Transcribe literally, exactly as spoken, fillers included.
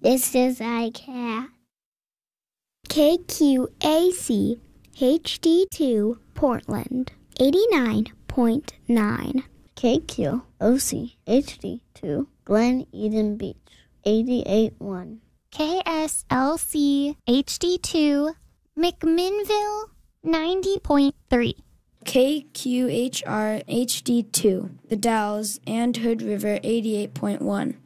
This is iCat. K Q A C H D two Portland, eighty-nine point nine. K Q O C H D two Glen Eden Beach, eighty-eight point one. K S L C H D two McMinnville, ninety point three. K Q H R H D two The Dalles and Hood River, eighty-eight point one.